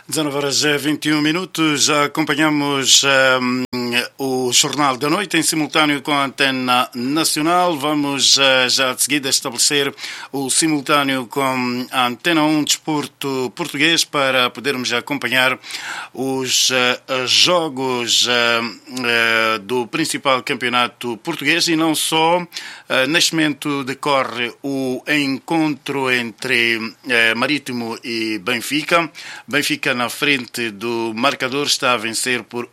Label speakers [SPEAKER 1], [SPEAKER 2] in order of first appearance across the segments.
[SPEAKER 1] 19h21, já acompanhamos o Jornal da Noite em simultâneo com a Antena Nacional. Vamos já de seguida estabelecer o simultâneo com a Antena 1 Desporto Português para podermos acompanhar os jogos do principal campeonato português e não só. Neste momento decorre o encontro entre Marítimo e Benfica. Benfica na frente do marcador, está a vencer por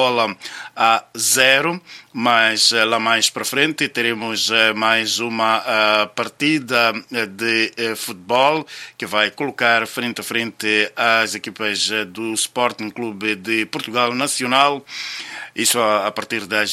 [SPEAKER 1] 1-0, mas lá mais para frente teremos mais uma partida de futebol que vai colocar frente a frente as equipas do Sporting Clube de Portugal Nacional. Isso a partir das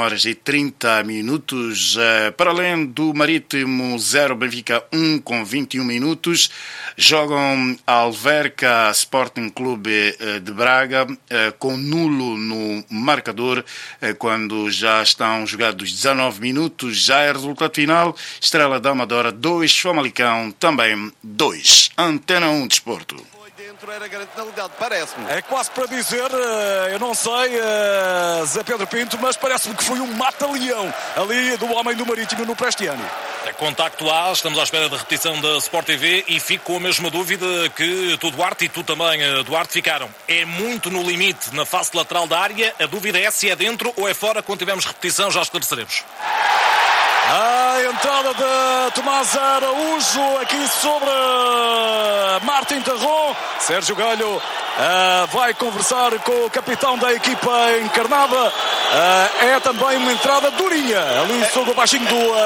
[SPEAKER 1] 21h30. Para além do Marítimo 0, Benfica 1 com 21 minutos. Jogam Alverca Sporting Clube de Braga com nulo no marcador quando já estão jogados 19 minutos. Já é resultado final. Estrela da Amadora 2, Famalicão também 2. Antena 1 Desporto.
[SPEAKER 2] Era grande penalidade, parece-me.
[SPEAKER 3] É quase para dizer, eu não sei, Zé Pedro Pinto, mas parece-me que foi um mata-leão ali do homem do Marítimo no Prestiani.
[SPEAKER 4] É contacto A, estamos à espera da repetição da Sport TV e fico com a mesma dúvida que tu, Duarte, e tu também, Duarte, ficaram. É muito no limite, na face lateral da área. A dúvida é se é dentro ou é fora. Quando tivermos repetição já esclareceremos.
[SPEAKER 3] A entrada de Tomás Araújo aqui sobre Martin Terron. Sérgio Galho vai conversar com o capitão da equipa encarnada. É também uma entrada durinha ali sobre o baixinho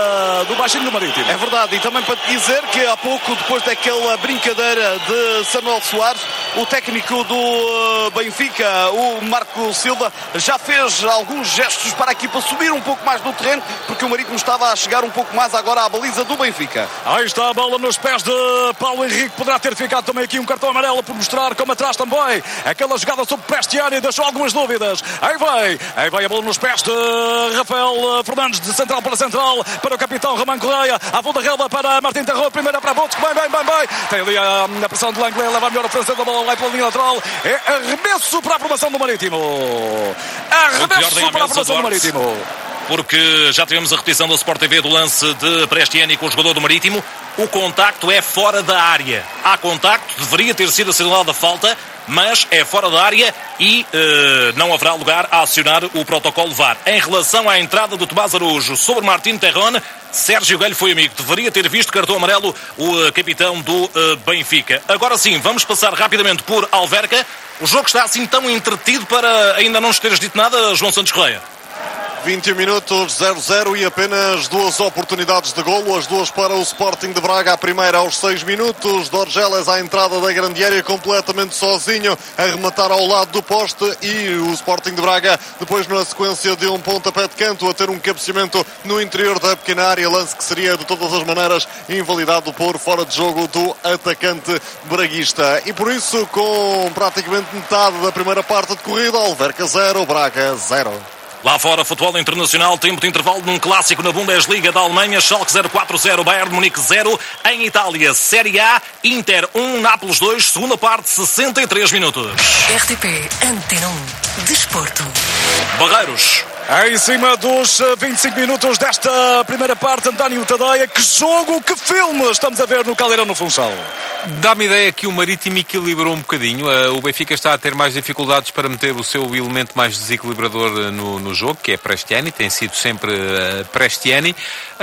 [SPEAKER 3] do Marítimo.
[SPEAKER 2] É verdade, e também para te dizer que há pouco, depois daquela brincadeira de Samuel Soares, o técnico do Benfica, o Marco Silva, já fez alguns gestos para a equipa subir um pouco mais no terreno, porque o Marítimo estava a chegar um pouco mais agora à baliza do Benfica.
[SPEAKER 3] Aí está a bola nos pés de Paulo Henrique. Poderá ter ficado também aqui um cartão amarelo por mostrar como atrás também. Aquela jogada sobre Prestiani deixou algumas dúvidas. Aí vai a bola nos pés de Rafael Fernandes, de central para central, para o capitão Román Correia. À volta da relva para Martin Terron, primeira para Botes, bem. Tem ali a pressão de Langley, leva a melhor ofensa da bola, vai pela linha lateral. É arremesso para a formação do Marítimo. Arremesso para a formação do Marítimo.
[SPEAKER 4] Porque já tivemos a repetição da Sport TV do lance de Prestiani com o jogador do Marítimo. O contacto é fora da área. Há contacto, deveria ter sido assinalada a falta, mas é fora da área e não haverá lugar a acionar o protocolo VAR. Em relação à entrada do Tomás Araújo sobre Martin Terron, Sérgio Galho foi amigo. Deveria ter visto cartão amarelo o capitão do Benfica. Agora sim, vamos passar rapidamente por Alverca. O jogo está assim tão entretido para ainda não nos teres dito nada, João Santos Correia.
[SPEAKER 5] 21 minutos, 0-0 e apenas duas oportunidades de golo, as duas para o Sporting de Braga. A primeira aos 6 minutos, Dorgeles à entrada da grande área, completamente sozinho, a rematar ao lado do poste, e o Sporting de Braga, depois na sequência de um pontapé de canto, a ter um cabeceamento no interior da pequena área, lance que seria de todas as maneiras invalidado por fora de jogo do atacante braguista. E por isso, com praticamente metade da primeira parte de corrida, Alverca 0, Braga 0.
[SPEAKER 4] Lá fora, futebol internacional, tempo de intervalo num clássico na Bundesliga da Alemanha, Schalke 0-4-0, Bayern de Munique 0. Em Itália, Série A, Inter 1, Nápoles 2, segunda parte, 63 minutos.
[SPEAKER 6] RTP Antena 1, Desporto.
[SPEAKER 4] Barreiros.
[SPEAKER 3] Em cima dos 25 minutos desta primeira parte, António Tadeia, que jogo, que filme estamos a ver no Caldeirão no Funchal.
[SPEAKER 7] Dá-me ideia que o Marítimo equilibrou um bocadinho. O Benfica está a ter mais dificuldades para meter o seu elemento mais desequilibrador no jogo, que é Prestiani, tem sido sempre Prestiani.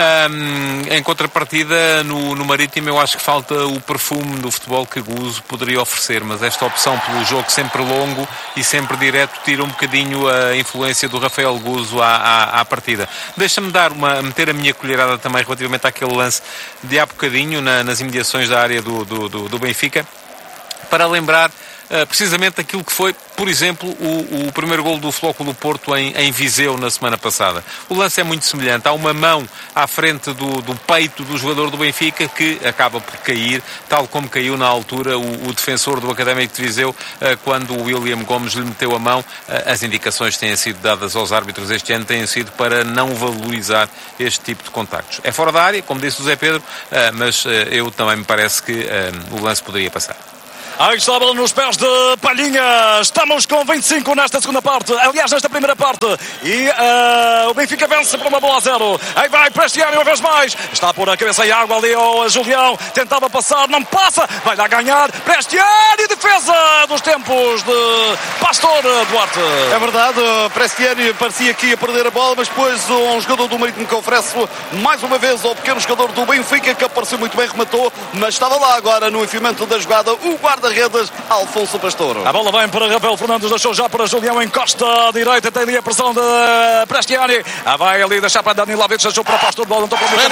[SPEAKER 7] Em contrapartida, no Marítimo, eu acho que falta o perfume do futebol que Guzo poderia oferecer, mas esta opção pelo jogo sempre longo e sempre direto tira um bocadinho a influência do Rafael Guzo à partida. Deixa-me meter a minha colherada também relativamente àquele lance de há bocadinho nas imediações da área do Benfica, para lembrar precisamente aquilo que foi, por exemplo, o primeiro golo do Flóculo Porto em Viseu na semana passada. O lance é muito semelhante. Há uma mão à frente do peito do jogador do Benfica que acaba por cair, tal como caiu na altura o defensor do Académico de Viseu quando o William Gomes lhe meteu a mão. As indicações que têm sido dadas aos árbitros este ano têm sido para não valorizar este tipo de contactos. É fora da área, como disse o Zé Pedro, mas eu também me parece que o lance poderia passar.
[SPEAKER 3] Aí está a bola nos pés de Palhinha. Estamos com 25 nesta segunda parte. Aliás, nesta primeira parte. E o Benfica vence por 1-0. Aí vai Prestiani uma vez mais. Está a pôr a cabeça em água ali o Julião. Tentava passar, não passa. Vai lá ganhar. Prestiani, defesa dos tempos de Pastor Duarte.
[SPEAKER 2] É verdade, Prestiani parecia que ia perder a bola, mas depois um jogador do Marítimo que oferece mais uma vez ao pequeno jogador do Benfica, que apareceu muito bem, rematou, mas estava lá agora no enfiamento da jogada o guarda-redes Alfonso Pastor.
[SPEAKER 3] A bola vem para Rafael Fernandes, deixou já para Julião, encosta à direita, tem ali a pressão de Prestiani. Vai ali deixar para Danilovic, deixou para Pastor, bola,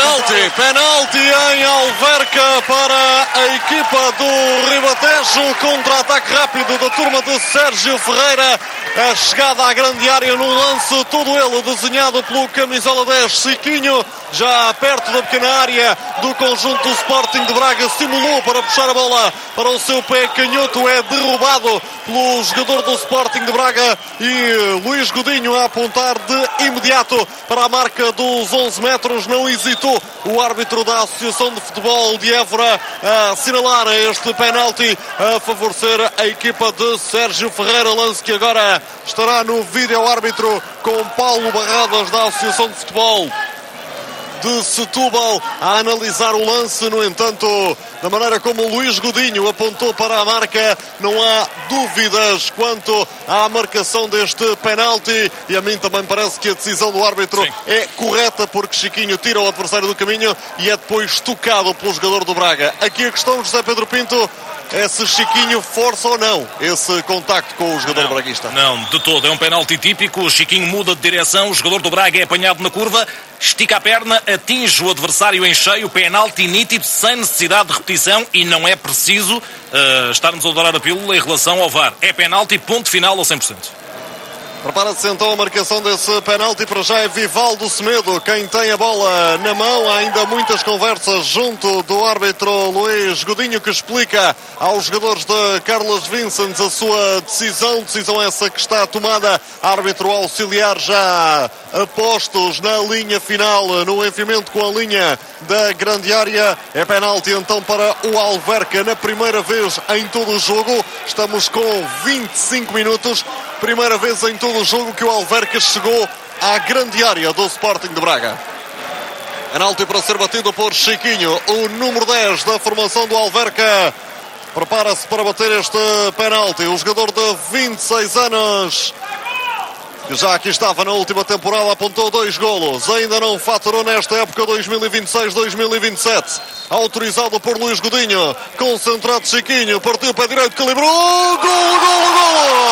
[SPEAKER 5] penalti em Alverca para a equipa do Ribatejo. Contra-ataque rápido da turma de Sérgio Ferreira. A chegada à grande área num lance, todo ele desenhado pelo camisola 10 Chiquinho, já perto da pequena área do conjunto do Sporting de Braga, simulou para puxar a bola para o seu pé canhoto, é derrubado pelo jogador do Sporting de Braga e Luís Godinho a apontar de imediato para a marca dos 11 metros, não hesitou o árbitro da Associação de Futebol de Évora a assinalar este penalti a favorecer a equipa de Sérgio Ferreira, lance que agora estará no vídeo árbitro com Paulo Barradas da Associação de Futebol de Setúbal a analisar o lance. No entanto, da maneira como o Luís Godinho apontou para a marca, não há dúvidas quanto à marcação deste penalti, e a mim também parece que a decisão do árbitro é correta, porque Chiquinho tira o adversário do caminho e é depois tocado pelo jogador do Braga. Aqui a questão, José Pedro Pinto, é se Chiquinho força ou não esse contacto com o jogador braguista.
[SPEAKER 4] Não, de todo, é um penalti típico. O Chiquinho muda de direção, o jogador do Braga é apanhado na curva, estica a perna, atinge o adversário em cheio, penalti nítido, sem necessidade de repetição, e não é preciso estarmos a dourar a pílula em relação ao VAR. É penalti, ponto final ao 100%.
[SPEAKER 5] Prepara-se então a marcação desse penalti. Para já é Vivaldo Semedo quem tem a bola na mão. Há ainda muitas conversas junto do árbitro Luís Godinho, que explica aos jogadores de Carlos Vincent a sua decisão essa que está tomada. Árbitro auxiliar já a postos na linha final, no enfiamento com a linha da grande área. É penalti então para o Alverca, na primeira vez em todo o jogo. Estamos com 25 minutos. Primeira vez em todo o jogo que o Alverca chegou à grande área do Sporting de Braga. Penalti para ser batido por Chiquinho, o número 10 da formação do Alverca. Prepara-se para bater este penalti. O jogador de 26 anos, que já aqui estava na última temporada, apontou 2 golos. Ainda não faturou nesta época 2026-2027. Autorizado por Luís Godinho. Concentrado Chiquinho. Partiu para a direita, calibrou. Golo!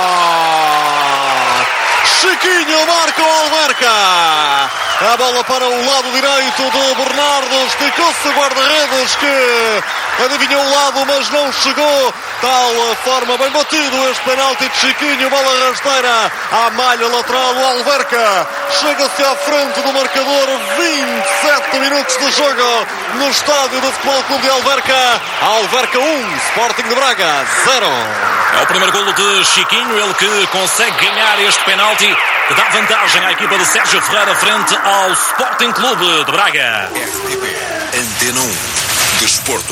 [SPEAKER 5] Chiquinho marca o Alverca. A bola para o lado direito do Bernardo. Esticou-se o guarda-redes, que adivinhou o lado, mas não chegou. Tal forma, bem batido este penalti de Chiquinho. Bola rasteira à malha lateral. O Alverca chega-se à frente do marcador. 27 minutos de jogo no estádio do Futebol Clube de Alverca. Alverca 1, Sporting de Braga 0.
[SPEAKER 4] É o primeiro golo de Chiquinho, ele que consegue ganhar este penalti, que dá vantagem à equipa de Sérgio Ferreira frente ao Sporting Clube de Braga.
[SPEAKER 8] RTP Antena 1 Desporto.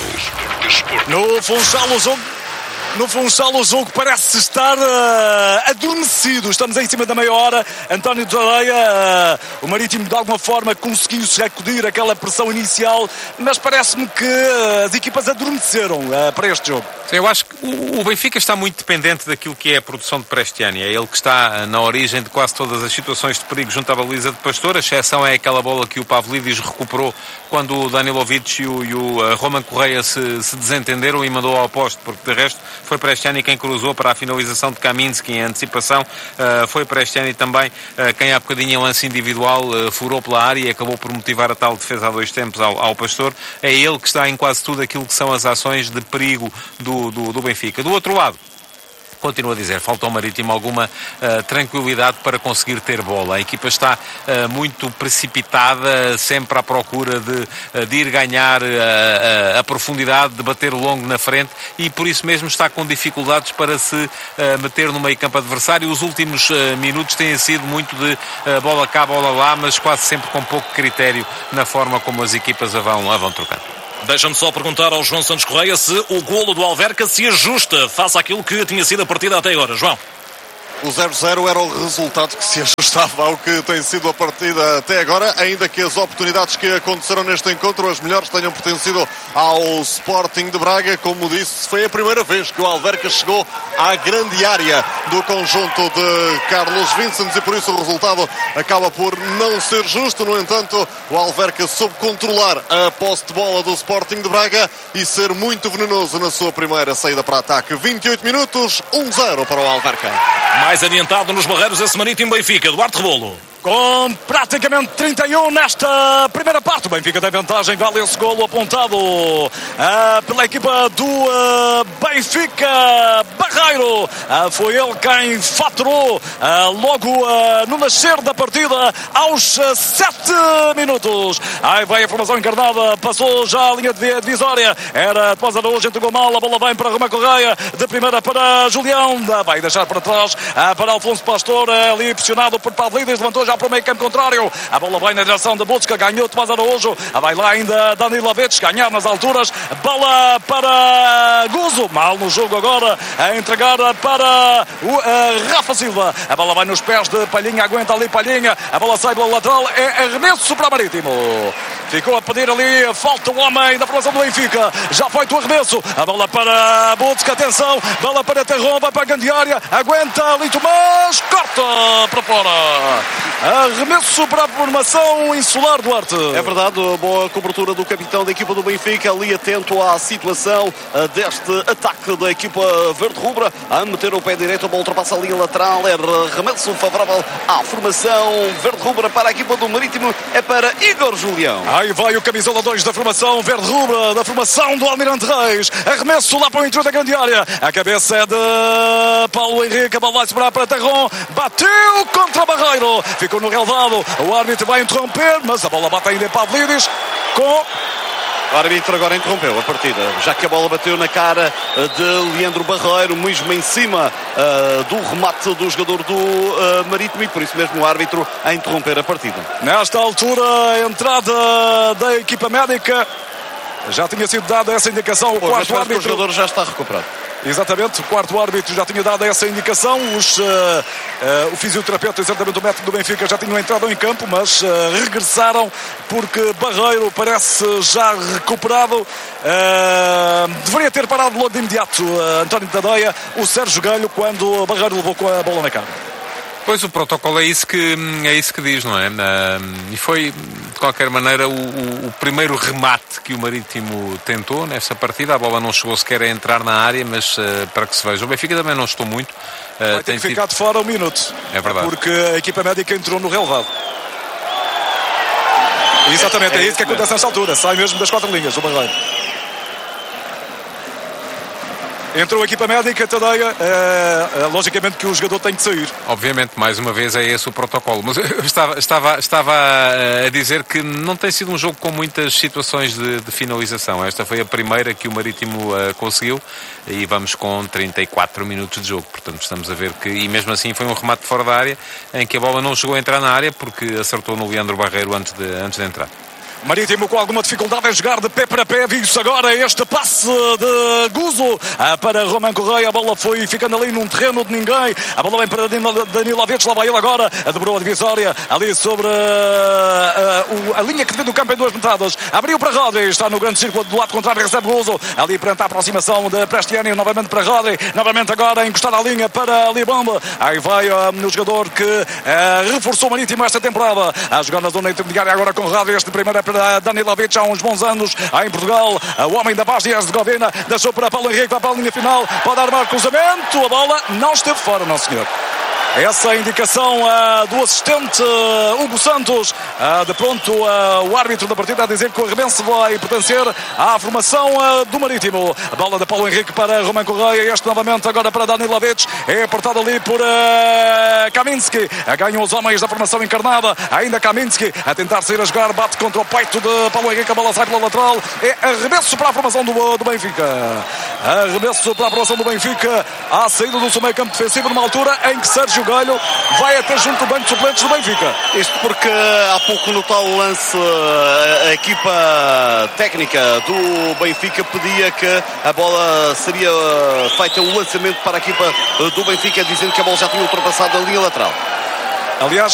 [SPEAKER 3] No Funchal o jogo parece estar adormecido. Estamos em cima da meia hora. António Tadeia, o Marítimo de alguma forma conseguiu sacudir aquela pressão inicial, mas parece-me que as equipas adormeceram para este jogo.
[SPEAKER 7] Eu acho que o Benfica está muito dependente daquilo que é a produção de Prestiani. É ele que está na origem de quase todas as situações de perigo junto à baliza de Pastor. A exceção é aquela bola que o Pavlidis recuperou quando o Danilovic e o Roman Correia se desentenderam e mandou ao poste, porque de resto foi Prestiani quem cruzou para a finalização de Kaminski em antecipação. Foi Prestiani também quem há bocadinho em lance individual furou pela área e acabou por motivar a tal defesa a 2 tempos ao Pastor. É ele que está em quase tudo aquilo que são as ações de perigo do Benfica. Do outro lado, continuo a dizer, falta ao Marítimo alguma tranquilidade para conseguir ter bola. A equipa está muito precipitada, sempre à procura de ir ganhar a profundidade, de bater longo na frente, e por isso mesmo está com dificuldades para se meter no meio campo adversário. Os últimos minutos têm sido muito de bola cá, bola lá, mas quase sempre com pouco critério na forma como as equipas a vão trocando.
[SPEAKER 4] Deixa-me só perguntar ao João Santos Correia se o golo do Alverca se ajusta face àquilo que tinha sido a partida até agora. João.
[SPEAKER 5] O 0-0 era o resultado que se ajustava ao que tem sido a partida até agora, ainda que as oportunidades que aconteceram neste encontro, as melhores, tenham pertencido ao Sporting de Braga. Como disse, foi a primeira vez que o Alverca chegou à grande área do conjunto de Carlos Vincent e por isso o resultado acaba por não ser justo. No entanto, o Alverca soube controlar a posse de bola do Sporting de Braga e ser muito venenoso na sua primeira saída para ataque. 28 minutos, 1-0 para o Alverca.
[SPEAKER 4] Mais adiantado nos barreiros esse Marítimo Benfica. Duarte Rebolo.
[SPEAKER 3] Com praticamente 31 nesta primeira parte. O Benfica tem vantagem, vale esse golo apontado pela equipa do Benfica. Barreiro foi ele quem faturou logo no nascer da partida aos 7 minutos. Aí vai a formação encarnada, passou já a linha de divisória. Era depois Araújo, entregou mal, a bola vem para Romão Correia, de primeira para Julião, vai deixar para trás para Alfonso Pastor, ali pressionado por Pavlidis, levantou já para o meio campo contrário. A bola vai na direção de Busca, ganhou Tomás Araújo. Vai lá ainda Danilo Avetes, ganhar nas alturas. Bola para Guzo, mal no jogo agora, a entregar para o Rafa Silva. A bola vai nos pés de Palhinha, aguenta ali Palhinha. A bola sai pela lateral, é arremesso para Marítimo. Ficou a pedir ali, falta o homem da formação do Benfica. Já foi o arremesso. A bola para Busca, atenção. Bola para Terron, vai para a grande área. Aguenta ali Tomás, corta para fora. Arremesso para a formação insular, Duarte.
[SPEAKER 2] É verdade, boa cobertura do capitão da equipa do Benfica, ali atento à situação deste ataque da equipa verde-rubra, a meter o pé direito, a bola ultrapassa a linha lateral, é arremesso favorável à formação verde-rubra para a equipa do Marítimo, é para Igor Julião.
[SPEAKER 3] Aí vai o camisola 2 da formação verde-rubra, da formação do Almirante Reis, arremesso lá para o interior da grande área, a cabeça é de Paulo Henrique, a bola vai sobrar para Terron, bateu contra Barreiro, ficou no relevado, o árbitro vai interromper, mas a bola bate ainda em Pavlidis com...
[SPEAKER 2] O árbitro agora interrompeu a partida, já que a bola bateu na cara de Leandro Barreiro, mesmo em cima do remate do jogador do Marítimo, e por isso mesmo o árbitro a interromper a partida.
[SPEAKER 3] Nesta altura, a entrada da equipa médica, já tinha sido dada essa indicação. O quarto árbitro,
[SPEAKER 2] o jogador já está recuperado.
[SPEAKER 3] Exatamente, o quarto árbitro já tinha dado essa indicação. O fisioterapeuta, exatamente o médico do Benfica, já tinham entrado em campo, mas regressaram porque Barreiro parece já recuperado. Deveria ter parado logo de imediato António Tadeia, o Sérgio Galho, quando Barreiro levou com a bola na cara.
[SPEAKER 7] Pois o protocolo é isso que diz, não é? E foi, de qualquer maneira, o primeiro remate que o Marítimo tentou nessa partida. A bola não chegou sequer a entrar na área, mas para que se veja, o Benfica também não estou muito.
[SPEAKER 3] Vai ter ficado fora um minuto.
[SPEAKER 7] É verdade.
[SPEAKER 3] Porque a equipa médica entrou no relevado. Exatamente, é isso que acontece nessa altura. Sai mesmo das 4 linhas, o Barreiro. Entrou a equipa médica, Tadeia, logicamente que o jogador tem de sair.
[SPEAKER 7] Obviamente, mais uma vez é esse o protocolo. Mas eu estava a dizer que não tem sido um jogo com muitas situações de finalização. Esta foi a primeira que o Marítimo conseguiu e vamos com 34 minutos de jogo. Portanto, estamos a ver que, e mesmo assim foi um remate fora da área, em que a bola não chegou a entrar na área porque acertou no Leandro Barreiro antes de entrar.
[SPEAKER 3] Marítimo com alguma dificuldade a jogar de pé para pé. Viu-se agora este passe de Guzo para Romão Correia. A bola foi ficando ali num terreno de ninguém. A bola vem para Danilo Avetes. Lá vai ele agora. Dobrou a divisória ali sobre a linha que divide o campo em duas metades. Abriu para Rodri. Está no grande círculo do lado contrário. Recebe Guzo. Ali perante a aproximação de Prestiani. Novamente para Rodri. Novamente agora encostar a linha para Libamba. Aí vai o jogador que reforçou o Marítimo esta temporada. A jogar na zona intermediária agora com Rodri. Este primeiro é para Danilo Avetes há uns bons anos em Portugal, o homem da Bósnia Herzegovina, deixou para Paulo Henrique, vai para a linha final, pode armar cruzamento, a bola não esteve fora, não senhor. Essa é a indicação do assistente Hugo Santos. De pronto, o árbitro da partida a dizer que o arremesso vai pertencer à formação do Marítimo. A bola de Paulo Henrique para Romão Correia. Este novamente agora para Danilo Avetes. É apertado ali por Kaminski. Ganham os homens da formação encarnada. Ainda Kaminski a tentar sair a jogar. Bate contra o peito de Paulo Henrique. A bola sai pela lateral. É arremesso para a formação do Benfica. Arremesso para a formação do Benfica. À saída do seu meio campo defensivo numa altura em que Sérgio vermelho, vai até junto do banco de suplentes do Benfica.
[SPEAKER 2] Isto porque há pouco no tal lance a equipa técnica do Benfica pedia que a bola seria feita o lançamento para a equipa do Benfica, dizendo que a bola já tinha ultrapassado a linha lateral.
[SPEAKER 3] Aliás,